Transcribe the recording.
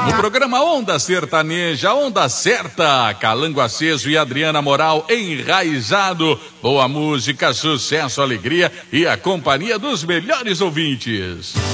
No programa Onda Sertaneja, Onda Certa, Calango Aceso e Adriana Moral enraizado. Boa música, sucesso, alegria e a companhia dos melhores ouvintes.